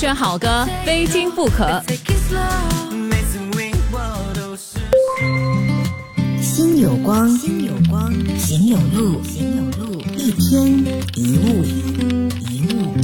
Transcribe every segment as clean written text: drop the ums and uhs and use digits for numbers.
选好歌，非听不可。 心有光，心有光，行有路，行有路，一天一物，一物。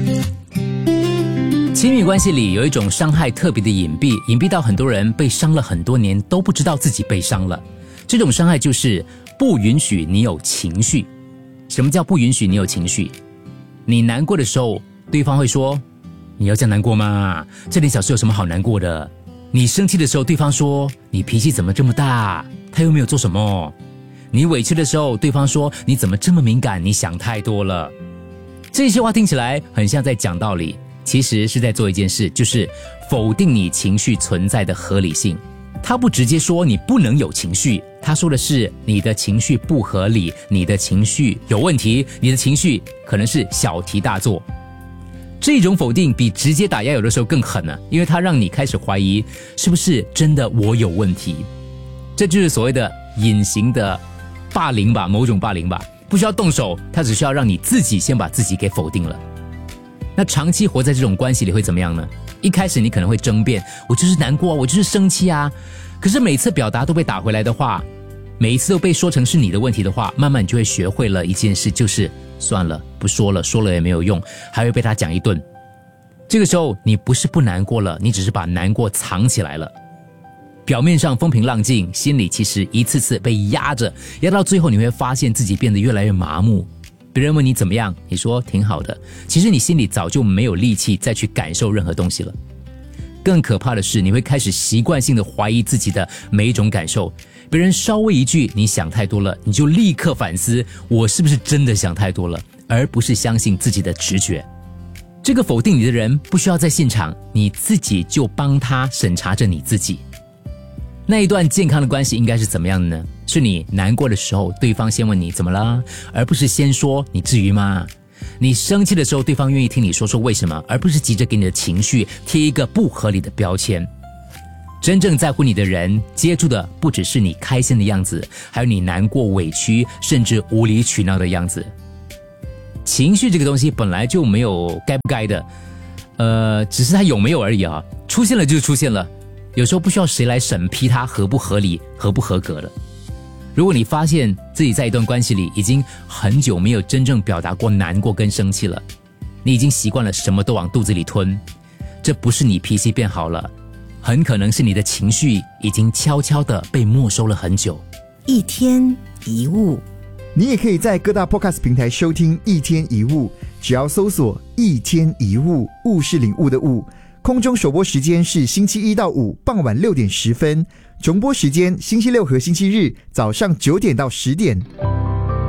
亲密关系里有一种伤害特别的隐蔽，隐蔽到很多人被伤了很多年都不知道自己被伤了。这种伤害就是不允许你有情绪。什么叫不允许你有情绪？你难过的时候，对方会说：“你要这样难过吗？这点小事有什么好难过的？”你生气的时候，对方说：“你脾气怎么这么大？他又没有做什么。”你委屈的时候，对方说：“你怎么这么敏感？你想太多了。”这些话听起来很像在讲道理，其实是在做一件事，就是否定你情绪存在的合理性。他不直接说你不能有情绪，他说的是你的情绪不合理，你的情绪有问题，你的情绪可能是小题大做。这种否定比直接打压有的时候更狠呢，因为它让你开始怀疑是不是真的我有问题。这就是所谓的隐形的霸凌吧，某种霸凌吧，不需要动手，它只需要让你自己先把自己给否定了。那长期活在这种关系里会怎么样呢？一开始你可能会争辩，我就是难过，我就是生气啊。可是每次表达都被打回来的话，每一次都被说成是你的问题的话，慢慢你就会学会了一件事，就是算了，不说了，说了也没有用，还会被他讲一顿。这个时候你不是不难过了，你只是把难过藏起来了。表面上风平浪静，心里其实一次次被压着，压到最后你会发现自己变得越来越麻木。别人问你怎么样，你说挺好的，其实你心里早就没有力气再去感受任何东西了。更可怕的是，你会开始习惯性的怀疑自己的每一种感受。别人稍微一句你想太多了，你就立刻反思，我是不是真的想太多了，而不是相信自己的直觉。这个否定你的人不需要在现场，你自己就帮他审查着你自己。那一段健康的关系应该是怎么样的呢？是你难过的时候，对方先问你怎么了，而不是先说你至于吗？你生气的时候，对方愿意听你说说为什么，而不是急着给你的情绪贴一个不合理的标签。真正在乎你的人，接触的不只是你开心的样子，还有你难过、委屈，甚至无理取闹的样子。情绪这个东西本来就没有该不该的，只是它有没有而已啊，出现了就出现了。有时候不需要谁来审批它合不合理、合不合格的。如果你发现自己在一段关系里已经很久没有真正表达过难过跟生气了，你已经习惯了什么都往肚子里吞，这不是你脾气变好了，很可能是你的情绪已经悄悄地被没收了很久。 一天一物， 你也可以在各大 Podcast 平台收听一天一物，只要搜索一天一物，物是领悟的物。空中首播时间是星期一到五傍晚6点10分，重播时间星期六和星期日早上9点到10点。